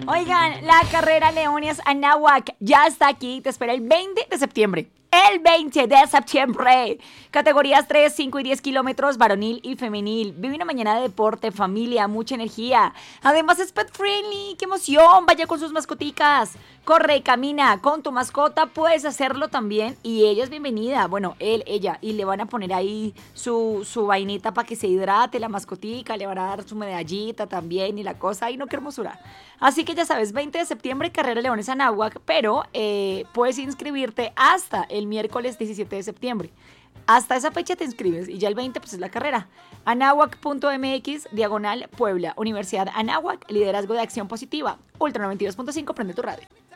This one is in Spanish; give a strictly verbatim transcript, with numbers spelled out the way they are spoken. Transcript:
Oigan, la carrera Leones Anáhuac ya está aquí. Te espera el veinte de septiembre. El veinte de septiembre. Categorías tres, cinco y diez kilómetros, varonil y femenil. Vive una mañana de deporte, familia, mucha energía. Además es pet friendly. ¡Qué emoción! Vaya con sus mascoticas. Corre y camina con tu mascota. Puedes hacerlo también. Y ella es bienvenida. Bueno, él, ella. Y le van a poner ahí su, su vainita para que se hidrate la mascotica. Le van a dar su medallita también y la cosa. ¡Ay, no, qué hermosura! Así que ya sabes, veinte de septiembre, carrera Leones Anáhuac. Pero eh, puedes inscribirte hasta el miércoles diecisiete de septiembre. Hasta esa fecha te inscribes y ya el veinte pues es la carrera. Anáhuac punto m x, diagonal Puebla. Universidad Anáhuac, liderazgo de acción positiva. Ultra noventa y dos punto cinco, prende tu radio.